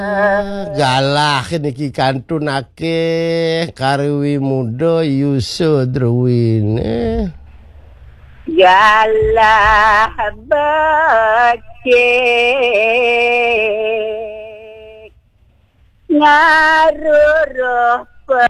Galah niki kantunake Karwi muda Yusudruwin. Galah becek ngaruh